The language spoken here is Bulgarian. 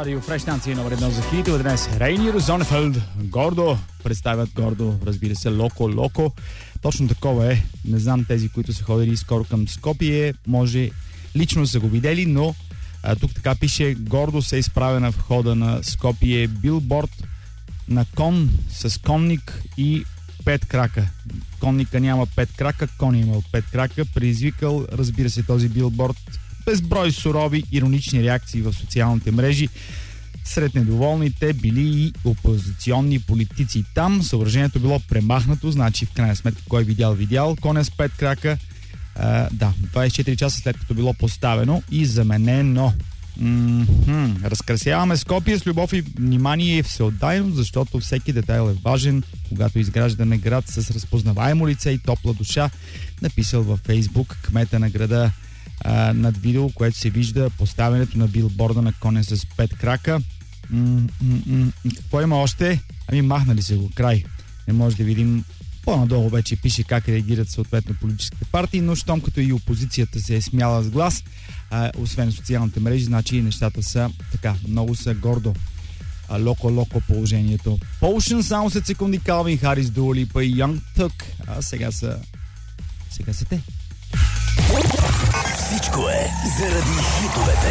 радио Фреш станция номер 1 за хитове. Днес Рейнир Зонефелд гордо представят гордо, разбира се, Локо. Точно такова е. Не знам тези, които са ходили скоро към Скопие, може лично са го видели, но тук така пише: гордо се изправя на входа на Скопие билборд на кон с конник и 5 крака. Конника няма 5 крака, кон е имал 5 крака. Предизвикал, разбира се, този билборд безброй сурови, иронични реакции в социалните мрежи. Сред недоволните били и опозиционни политици. Там съображението било премахнато, значи в крайна сметка кой видял. Коня с 5 крака, 24 часа след като било поставено и заменено. Разкрасяваме Скопие с любов и внимание и всеотдайност, защото всеки детайл е важен, когато изграждаме град с разпознаваемо лице и топла душа, написал във Фейсбук кмета на града над видео, което се вижда поставянето на билборда на коня с 5 крака. Какво има още? Махнали се го, край. Не може да видим. По-надолу вече пише как реагират съответно политическите партии, но щом като и опозицията се е смяла с глас, освен социалните мрежи, значи нещата са така, много са гордо. Локо положението. Potion само след секунди, Калвин Харис, Дуа Липа и Young Tuck. А сега са те. Всичко е заради хитовете.